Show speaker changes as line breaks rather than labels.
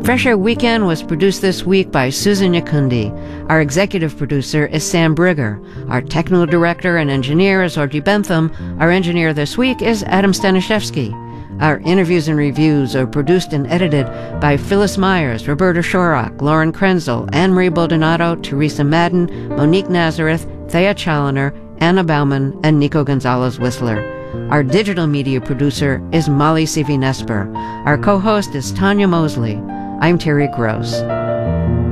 Fresh Air Weekend was produced this week by Susan Yakundi. Our executive producer is Sam Brigger. Our technical director and engineer is Audrey Bentham. Our engineer this week is Adam Staniszewski. Our interviews and reviews are produced and edited by Phyllis Myers, Roberta Shorrock, Lauren Krenzel, Anne-Marie Baldonado, Teresa Madden, Monique Nazareth, Thea Challoner, Anna Bauman, and Nico Gonzalez-Whistler. Our digital media producer is Molly Sivi-Nesper. Our co-host is Tanya Mosley. I'm Terry Gross.